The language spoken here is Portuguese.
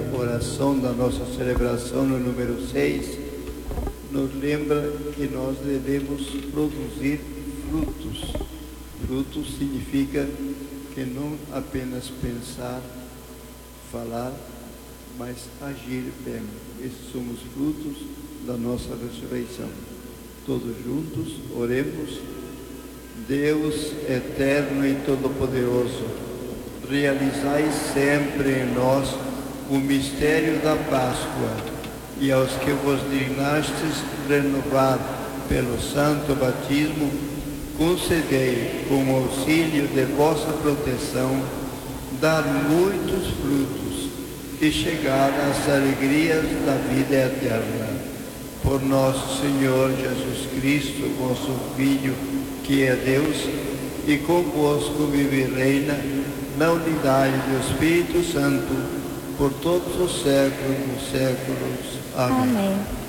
oração da nossa celebração no número 6, nos lembra que nós devemos produzir frutos. Frutos significa que não apenas pensar, falar, mas agir bem. Esses são os frutos da nossa ressurreição. Todos juntos, oremos. Deus eterno e todo-poderoso, realizai sempre em nós o mistério da Páscoa, e aos que vos dignastes renovar pelo santo batismo, concedei, com o auxílio de vossa proteção, dar muitos frutos e chegar às alegrias da vida eterna. Por nosso Senhor Jesus Cristo, vosso Filho, que é Deus, e convosco vive e reina na unidade do Espírito Santo, por todos os séculos dos séculos. Amém.